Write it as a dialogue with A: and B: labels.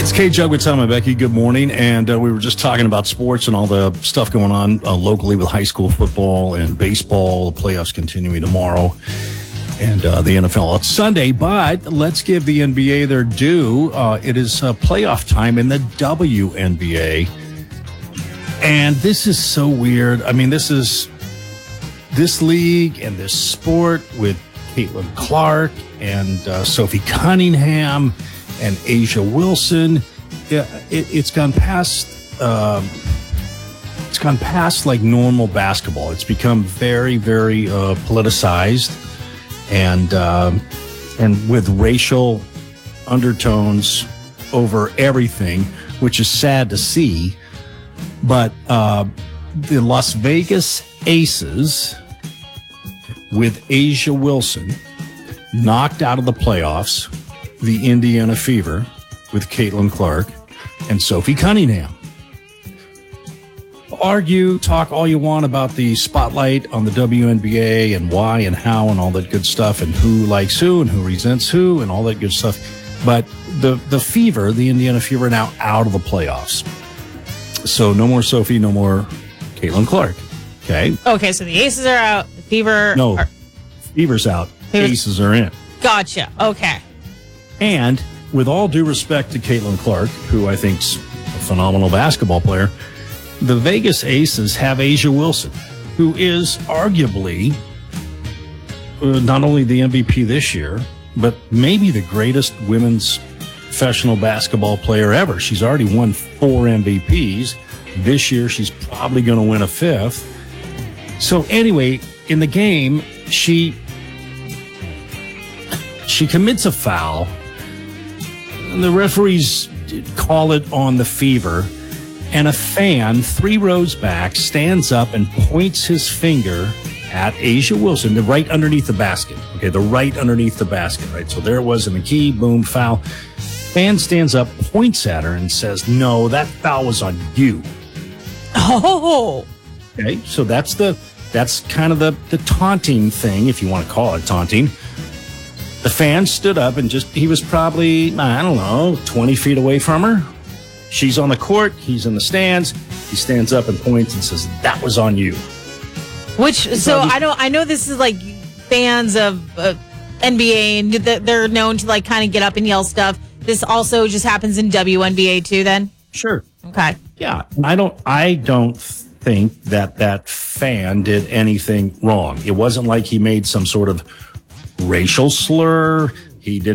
A: It's Kate Jug with Tom and Becky. Good morning. And we were just talking about sports and all the stuff going on locally with high school football and baseball. The playoffs continuing tomorrow. And the NFL on Sunday. But let's give the NBA their due. It is playoff time in the WNBA. And this is so weird. I mean, this league and this sport with Caitlin Clark and Sophie Cunningham and A'ja Wilson, it's gone past. It's gone past like normal basketball. It's become very, very politicized, and with racial undertones over everything, which is sad to see. But the Las Vegas Aces, with A'ja Wilson, knocked out of the playoffs the Indiana Fever with Caitlin Clark and Sophie Cunningham. Argue, talk all you want about the spotlight on the WNBA and why and how and all that good stuff and who likes who and who resents who and all that good stuff. But the Fever, the Indiana Fever, are now out of the playoffs. So no more Sophie, no more Caitlin Clark. Okay.
B: Okay, so the Aces are out. The Fever.
A: No, Fever's out. Aces are in.
B: Gotcha. Okay.
A: And with all due respect to Caitlin Clark, who I think's a phenomenal basketball player, the Vegas Aces have A'ja Wilson, who is arguably not only the MVP this year, but maybe the greatest women's professional basketball player ever. She's already won 4 MVPs. This year, she's probably going to win a 5th. So anyway, in the game, she commits a foul. And the referees call it on the Fever. And a fan 3 rows back stands up and points his finger at A'ja Wilson, the right underneath the basket. Okay, the right underneath the basket, right? So there it was in the key, boom, foul. Fan stands up, points at her, and says, "No, that foul was on you."
B: Oh.
A: Okay, so that's kind of the taunting thing, if you want to call it taunting. The fan stood up and he was probably, I don't know, 20 feet away from her. She's on the court. He's in the stands. He stands up and points and says, "That was on you."
B: I know this is like fans of NBA and they're known to like kind of get up and yell stuff. This also just happens in WNBA too then?
A: Sure.
B: Okay.
A: Yeah. I don't think that fan did anything wrong. It wasn't like he made some sort of racial slur. He didn't